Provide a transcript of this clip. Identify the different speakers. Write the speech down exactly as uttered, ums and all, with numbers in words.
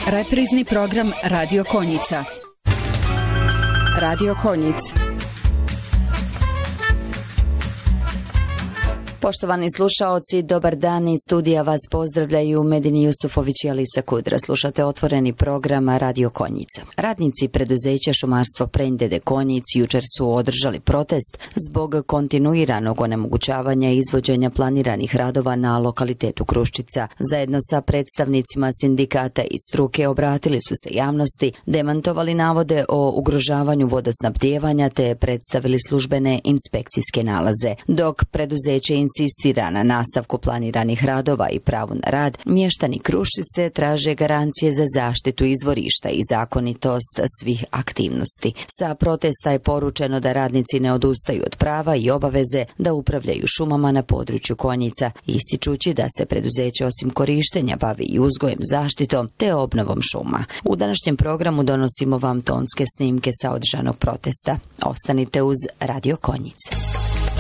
Speaker 1: Reprizni program Radio Konjica. Radio Konjic.
Speaker 2: Poštovani slušaoci, dobar dan, iz studija vas pozdravljaju Medin Jusufović i Alisa Kudra. Slušate otvoreni program Radio Konjica. Radnici preduzeća Šumarstvo Prendede Konjic jučer su održali protest zbog kontinuiranog onemogućavanja izvođenja planiranih radova na lokalitetu Kruščica. Zajedno sa predstavnicima sindikata i struke obratili su se javnosti, demantovali navode o ugrožavanju vodosnabdijevanja te predstavili službene inspekcijske nalaze. Dok preduzeće insistira na nastavku planiranih radova i pravu na rad, mještani Kruščice traže garancije za zaštitu izvorišta i zakonitost svih aktivnosti. Sa protesta je poručeno da radnici ne odustaju od prava i obaveze da upravljaju šumama na području Konjica, ističući da se preduzeće osim korištenja bavi i uzgojem, zaštitom te obnovom šuma. U današnjem programu donosimo vam tonske snimke sa održanog protesta. Ostanite uz Radio Konjica.